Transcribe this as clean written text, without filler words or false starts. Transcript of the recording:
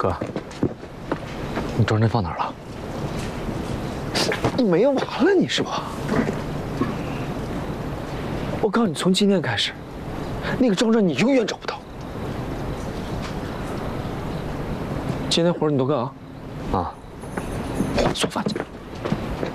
哥，你装帧放哪儿了？ 你没完了，你是吧？我告诉你，从今天开始，那个装帧你永远找不到。今天活儿你都干啊？ 啊， 做饭去。